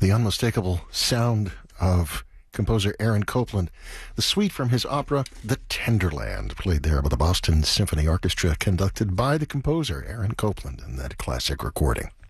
The unmistakable sound of composer Aaron Copland. The suite from his opera, The Tenderland, played there by the Boston Symphony Orchestra, conducted by the composer Aaron Copland in that classic recording.